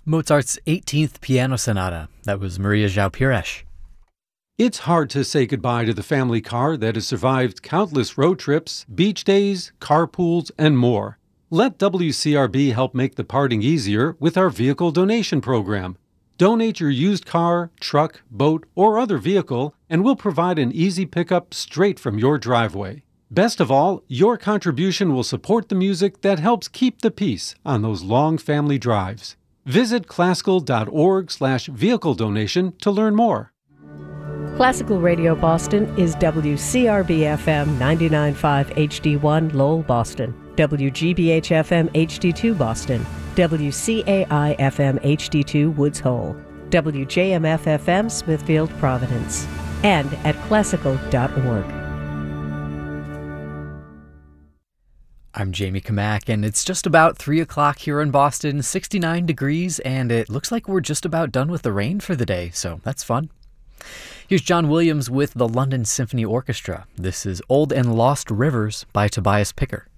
Mozart's 18th Piano Sonata. That was Maria João Pires. It's hard to say goodbye to the family car that has survived countless road trips, beach days, carpools, and more. Let WCRB help make the parting easier with our vehicle donation program. Donate your used car, truck, boat, or other vehicle, and we'll provide an easy pickup straight from your driveway. Best of all, your contribution will support the music that helps keep the peace on those long family drives. Visit classical.org/vehicle donation to learn more. Classical Radio Boston is WCRB-FM 99.5 HD1 Lowell, Boston, WGBH-FM HD2 Boston, WCAI-FM HD2 Woods Hole, WJMF-FM Smithfield, Providence, and at classical.org. I'm Jamie Kamak, and it's just about 3 o'clock here in Boston, 69 degrees, and it looks like we're just about done with the rain for the day, so that's fun. Here's John Williams with the London Symphony Orchestra. This is Old and Lost Rivers by Tobias Picker.